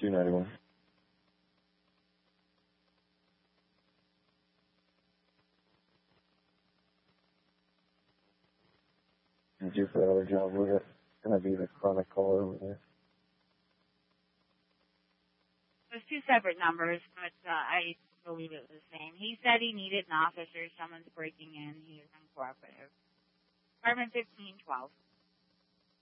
291. Due for another job. We're going to be the chronic caller over there. There's two separate numbers, but I believe it was the same. He said he needed an officer. Someone's breaking in. He is uncooperative. Apartment 1512.